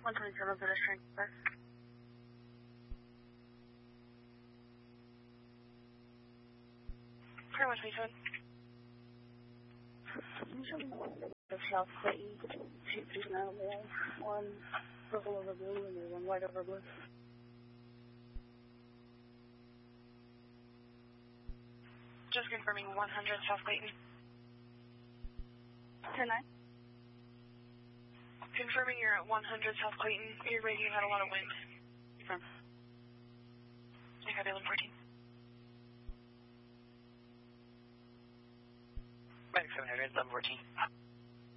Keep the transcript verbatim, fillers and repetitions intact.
one twenty-seven pedestrian express. Clear one twenty-seven. South Clayton, two three nine one purple over blue and then one white over blue. Just confirming one hundred South Clayton. ten nine. Confirming you're at one hundred South Clayton. Your radio had a lot of wind. Confirm. I got Island fourteen. Medic seven hundred, eleven fourteen.